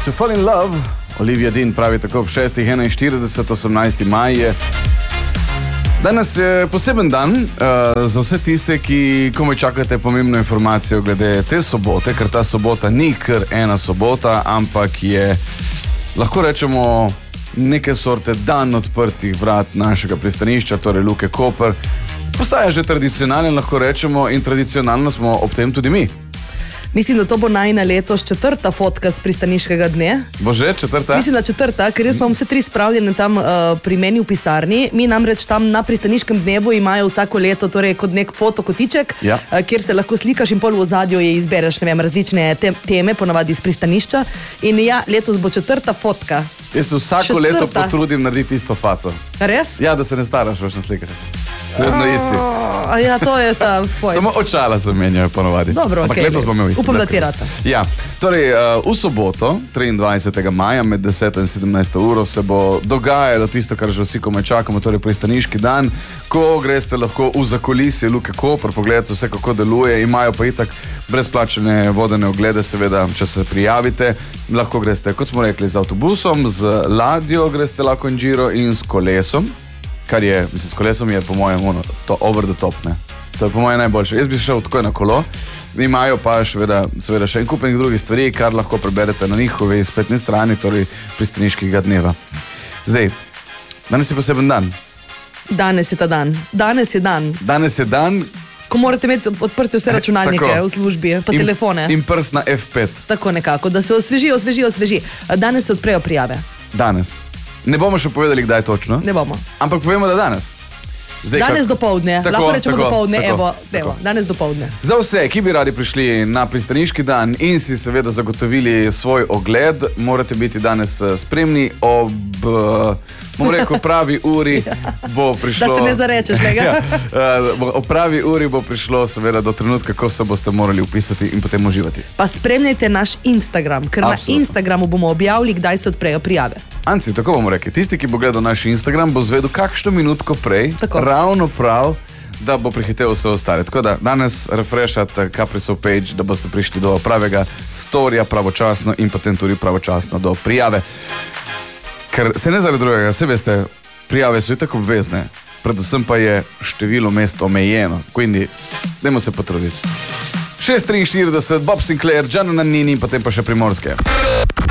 To Fall in Love, Olivia Dean pravi tako ob 6:41, 18. maj je. Danes je poseben dan za vse tiste, ki komaj čakate pomembno informacijo glede te sobote, ker ta sobota ni kar ena sobota, ampak je, lahko rečemo, neke sorte dan odprtih vrat našega pristanišča, torej Luke Koper. Postaja že tradicionalen, lahko rečemo, in tradicionalno smo ob tem tudi mi. Mislim, da to bo najna letos 4. fotka z pristaniškega dne. Bo že 4? Mislim, da 4, ker jaz imam vse 3 spravljene tam pri meni v pisarni. Mi namreč tam na pristaniškem dnevu imajo vsako leto torej kot nek fotokotiček, kjer se lahko slikaš in pol v ozadju izbereš, ne vem, različne teme, ponavadi iz pristanišča. In ja, letos bo 4. fotka. Jaz se vsako leto potrudim narediti isto faco. Res? Ja, da se ne staraš več na slikanje. Vedno isti. Ja, to je ta point. Samo očala se menjajo ponovadi. Dobro, ampak letos bom imel isti. Upam, da ti rata. Ja, torej v soboto, 23. maja med 10 in 17 uro se bo dogajalo tisto, kar že vsi komaj čakamo, torej pristaniški dan, ko greste lahko v zakulisje Luke Koper, pogledate vse, kako deluje, imajo pa itak brezplačene vodene oglede, seveda, če se prijavite, lahko greste, kot smo rekli, z avtobusom, z ladjo greste lahko in giro in s kolesom. Kar je, mislim, s kolesom je po mojem to over the top, ne. To je po mojem najboljše. Jaz bi šel takoj na kolo, imajo pa seveda še en kupenih drugih stvari, kar lahko preberete na njihovi spletni strani, torej pristaniškega dneva. Zdaj, danes je poseben dan. Danes je ta dan. Danes je dan, ko morate imeti odprte vse računalnike v službi, pa telefone. In prst na F5. Tako nekako, da se osveži. Danes se odprejo prijave. Danes. Ne bomo še povedali, kdaj točno. Ne bomo. Ampak povemo, da danes. Danes dopoldne. Lahko rečemo dopoldne. Evo, danes dopoldne. Za vse, ki bi radi prišli na pristaniški dan in si seveda zagotovili svoj ogled, morate biti danes spremni ob, bom rekel, pravi uri bo prišlo... Da se ne zarečeš, lega. Ob pravi uri bo prišlo seveda do trenutka, ko se boste morali upisati in potem uživati. Pa spremljajte naš Instagram, ker na Instagramu bomo objavili, kdaj se odprejo prijave. Anci, tako bomo rekli, tisti, ki bo gledal naš Instagram, bo zvedel kakšno minutko prej, ravno prav, da bo prihitev vse ostale. Tako da danes refreshate Caprisov page, da boste prišli do pravega storija pravočasno in potem tudi pravočasno do prijave. Ker se ne zaradi drugega, se veste, prijave so itak obvezne, predvsem pa je število mest omejeno, quindi dajmo se potruditi. 6:43, Bob Sinclair, Gianna Nannini in potem pa še Primorske.